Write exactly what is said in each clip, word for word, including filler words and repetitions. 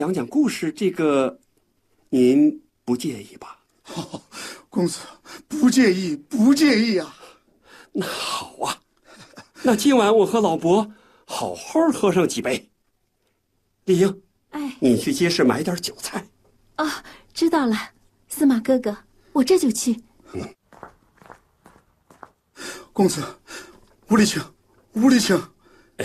讲讲故事，这个您不介意吧？ 哦，公子不介意，不介意啊。 那好啊，那今晚我和老伯好好喝上几杯。丽英， 哎， 你去街市买点酒菜。 哦，知道了，司马哥哥，我这就去。 嗯， 公子，无礼请，无礼请。 哎，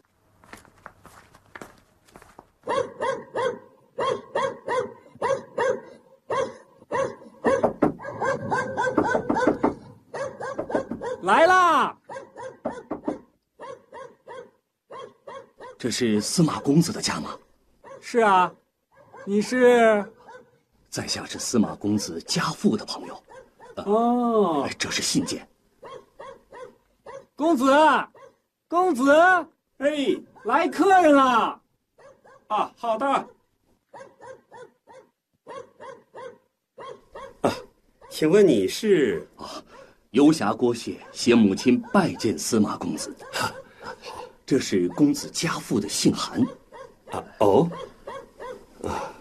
来啦！ 这是司马公子的家吗？ 是啊，你是？ 在下是司马公子家父的朋友。 呃、哦， 这是信件。 公子，公子， 哎， 来客人了。 啊，好的。啊，请问你是？ 啊，游侠郭谢携母亲拜见司马公子。哈，这是公子家父的信函。 啊，哦，啊，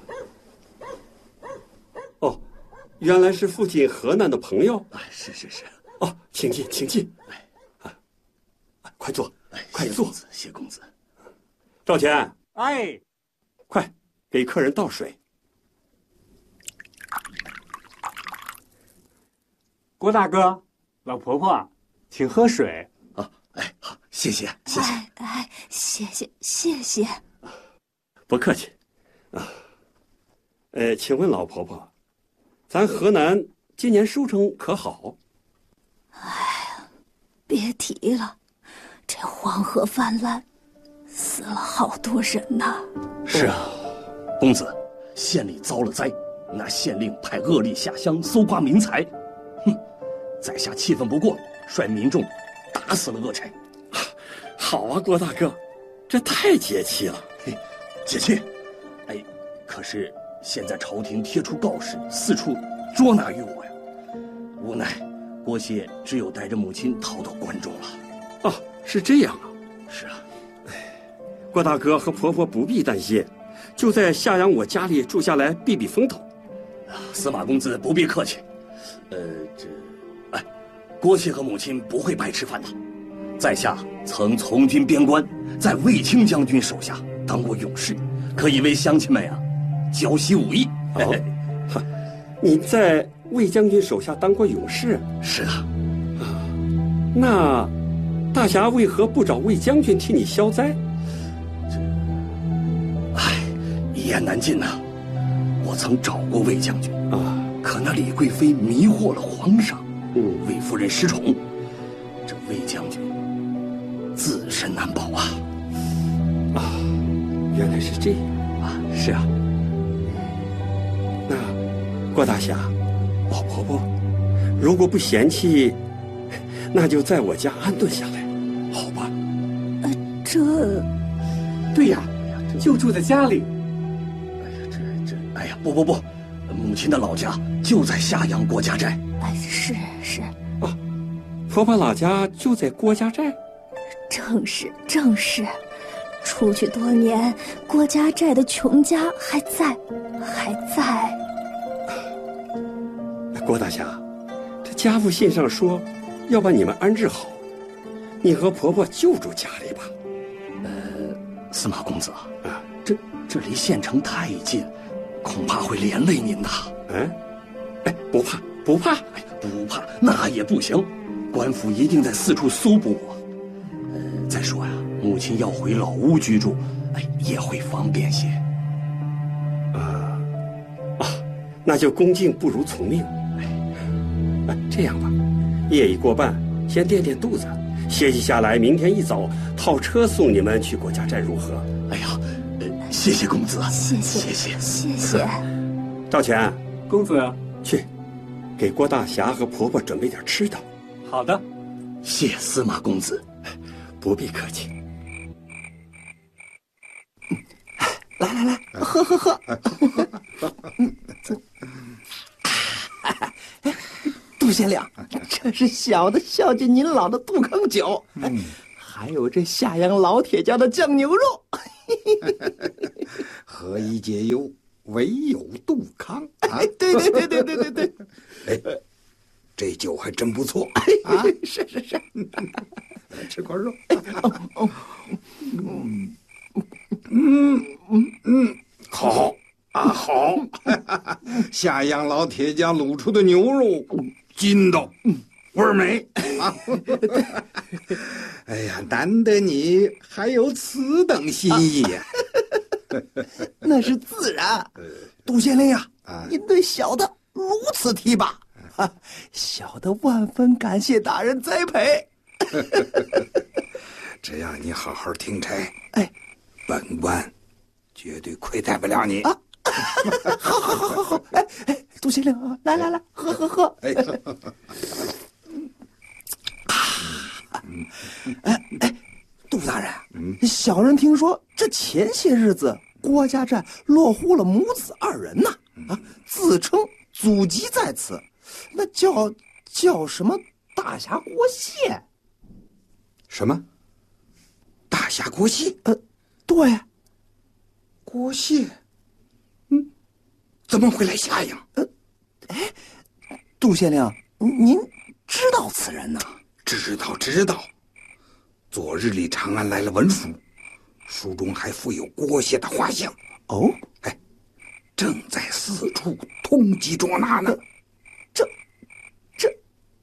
哦，原来是父亲河南的朋友。 哎，是是是。 哦，请进，请进。哎，啊，啊快坐， 哎， 快坐。 谢公子。 赵全， 哎， 快给客人倒水。 郭大哥，老婆婆，请喝水。 啊，哎，好，谢谢，谢谢。 哎哎，谢谢谢谢。 不客气。啊，呃，请问老婆婆，咱河南今年收成可好？ 哎呀，别提了，这黄河泛滥，死了好多人呐。 是啊，公子，县里遭了灾，那县令派恶吏下乡搜刮民财。哼，在下气愤不过，率民众打死了恶差。 好啊，郭大哥，这太解气了。 嘿，解气。哎，可是现在朝廷贴出告示，四处捉拿于我呀。无奈郭谢只有带着母亲逃到关中了。 哦，是这样啊。 是啊。 哎，郭大哥和婆婆不必担心，就在下阳我家里住下来避避风头。 啊，司马公子不必客气。呃，这，哎，郭谢和母亲不会白吃饭的。在下曾从军边关，在卫青将军手下当过勇士，可以为乡亲们呀教习武艺。 哦，哈，你在卫将军手下当过勇士？ 是的。 啊，那大侠为何不找卫将军替你消灾？ 这，唉，一言难尽呐、啊。我曾找过卫将军啊， 可那李贵妃迷惑了皇上， 嗯， 魏夫人失宠，这卫将军自身难保啊！ 啊，原来是这样啊！是啊。 那郭大侠，老婆婆，如果不嫌弃，那就在我家安顿下来，好吧？ 呃，这…… 对呀，就住在家里。 哎呀，这这……哎呀，不不不，母亲的老家就在下阳郭家寨。 哎，是是。 啊，婆婆老家就在郭家寨。 正是正是，出去多年，郭家寨的穷家还在，还在。 郭大侠，这家父信上说要把你们安置好，你和婆婆就住家里吧。 呃，司马公子啊，这这离县城太近，恐怕会连累您的。 嗯，哎，不怕不怕， 哎，不怕那也不行，官府一定在四处搜捕我。呃，再说呀，母亲要回老屋居住，哎，也会方便些。 啊啊，那就恭敬不如从命。哎，这样吧，夜已过半，先垫垫肚子，歇息下来，明天一早套车送你们去郭家寨如何？ 哎呀，呃，谢谢公子， 谢谢谢谢谢谢。 赵全， 公子去给郭大侠和婆婆准备点吃的。 好的， 谢司马公子， 不必客气。 来来来，喝喝喝。杜县令，这是小的孝敬您老的杜康酒，嗯，还有这下阳老铁家的酱牛肉。 何以解忧，唯有杜康啊！ 对对对对对对对， 哎，这酒还真不错啊！是是是， 来吃块肉。 哦哦， 嗯嗯嗯嗯，好啊好，下阳老铁家卤出的牛肉，筋道，味儿美啊！哎呀，难得你还有此等心意呀！ 那是自然。杜县令呀， 啊， 您对小的如此提拔，啊，小的万分感谢大人栽培。 只要你好好听差， 哎， 本官绝对亏待不了你啊！好好好好好，哎哎，杜县令啊，来来来，喝喝喝。哎，哎哎，杜大人，嗯，小人听说这前些日子郭家寨落户了母子二人呐，啊，自称祖籍在此，那叫叫什么大侠郭谢？ 什么？大侠郭谢？ 呃，对， 郭谢，嗯，怎么会来下阳？ 呃，哎，杜县令，您知道此人呐？ 知道，知道。昨日里长安来了文书，书中还附有郭谢的画像。 哦， 哎，正在四处通缉捉拿呢。 这，这，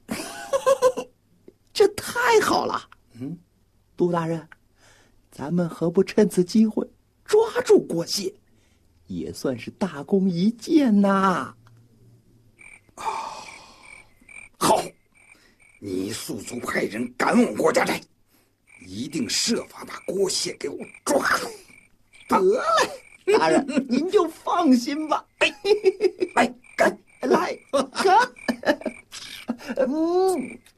这太好了。嗯，杜大人，咱们何不趁此机会抓住郭谢，也算是大功一件呐。 哦，好，你速速派人赶往郭家寨，一定设法把郭谢给我抓住。 得嘞，大人您就放心吧。 哎，来干， 来干。嗯。